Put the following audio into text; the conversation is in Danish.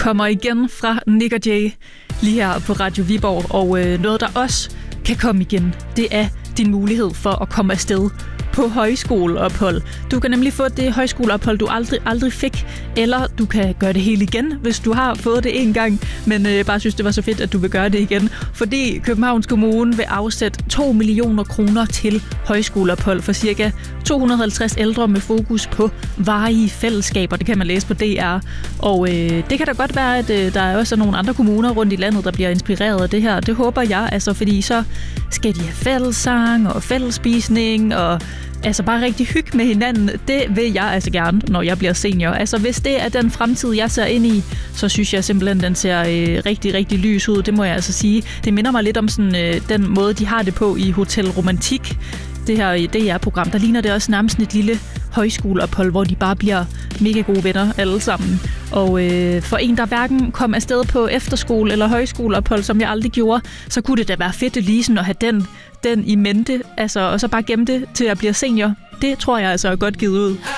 kommer igen fra Nick og Jay lige her på Radio Viborg. Og noget, der også kan komme igen, det er din mulighed for at komme afsted på højskoleophold. Du kan nemlig få det højskoleophold, du aldrig fik, eller du kan gøre det helt igen, hvis du har fået det en gang, men bare synes, det var så fedt, at du vil gøre det igen. Fordi Københavns Kommune vil afsætte 2 millioner kroner til højskoleophold for ca. 250 ældre med fokus på varige fællesskaber. Det kan man læse på DR. Og det kan da godt være, at der er også nogle andre kommuner rundt i landet, der bliver inspireret af det her. Det håber jeg, altså, fordi så skal de have fællessang og fællesspisning og altså bare rigtig hygge med hinanden. Det vil jeg altså gerne, når jeg bliver senior. Altså hvis det er den fremtid, jeg ser ind i, så synes jeg simpelthen, den ser rigtig, rigtig lys ud. Det må jeg altså sige. Det minder mig lidt om sådan, den måde, de har det på i Hotel Romantik. Det her DR-program, der ligner det også nærmest et lille højskoleophold, hvor de bare bliver mega gode venner alle sammen. Og for en, der hverken kom afsted på efterskole eller højskoleophold, som jeg aldrig gjorde, så kunne det da være fedt lige sådan at have den i mente, altså, og så bare gemme det til at blive senior. Det tror jeg altså er godt givet ud.